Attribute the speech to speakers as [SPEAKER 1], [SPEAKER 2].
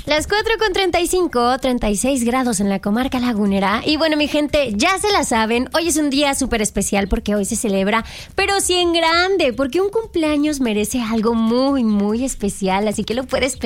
[SPEAKER 1] Las 4:35, 36 grados en la comarca lagunera. Y bueno, mi gente, ya se la saben, hoy es un día súper especial porque hoy se celebra, pero sí en grande, porque un cumpleaños merece algo muy, muy especial, así que lo puedes